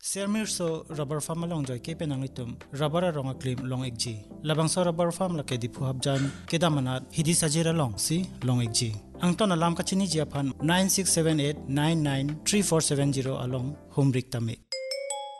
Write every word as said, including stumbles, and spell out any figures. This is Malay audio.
Sermir so rubber farm along joy ke penangitum rubber ronga claim long ekji labang so rubber farm la ke dipu habjan kedamanat hidi sajira long si long ekji angton alam ka chini jiapan nine six seven eight nine nine three four seven zero along home rik tame